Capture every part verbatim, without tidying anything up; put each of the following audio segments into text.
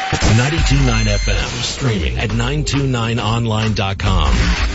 ninety-two point nine F M, streaming at nine two nine online dot com.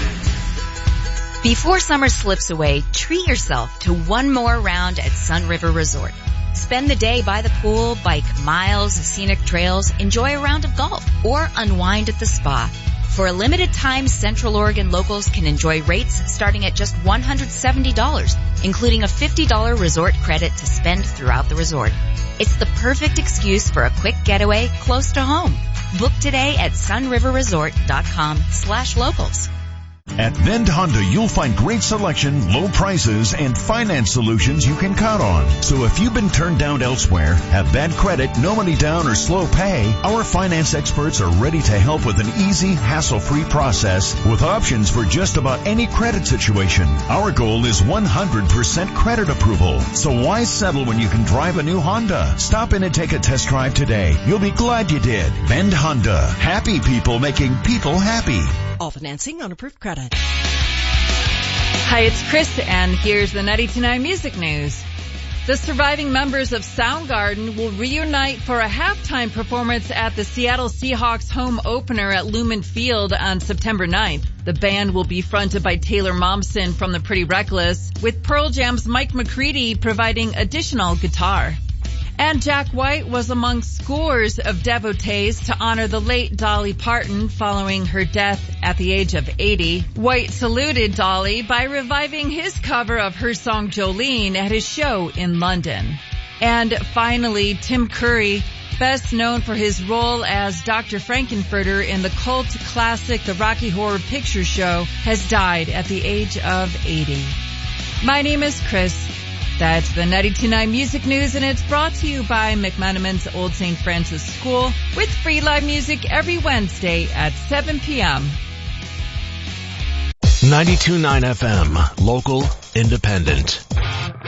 Before summer slips away, treat yourself to one more round at Sun River Resort. Spend the day by the pool, bike miles, scenic trails, enjoy a round of golf, or unwind at the spa. For a limited time, Central Oregon locals can enjoy rates starting at just one hundred seventy dollars, including a fifty dollars resort credit to spend throughout the resort. It's the perfect excuse for a quick getaway close to home. Book today at sunriverresort.com slash locals. At Vend Honda, you'll find great selection, low prices, and finance solutions you can count on. So if you've been turned down elsewhere, have bad credit, no money down, or slow pay, our finance experts are ready to help with an easy, hassle-free process with options for just about any credit situation. Our goal is one hundred percent credit approval. So why settle when you can drive a new Honda? Stop in and take a test drive today. You'll be glad you did. Vend Honda. Happy people making people happy. All financing on approved credit. Hi, it's Chris, and here's the ninety-two point nine Music News. The surviving members of Soundgarden will reunite for a halftime performance at the Seattle Seahawks home opener at Lumen Field on September ninth. The band will be fronted by Taylor Momsen from The Pretty Reckless, with Pearl Jam's Mike McCready providing additional guitar. And Jack White was among scores of devotees to honor the late Dolly Parton following her death at the age of eighty. White saluted Dolly by reviving his cover of her song Jolene at his show in London. And finally, Tim Curry, best known for his role as Doctor Frankenfurter in the cult classic The Rocky Horror Picture Show, has died at the age of eighty. My name is Chris. That's the ninety-two point nine Music News, and it's brought to you by McMenamin's Old Saint Francis School with free live music every Wednesday at seven p.m. ninety-two point nine F M, local, independent.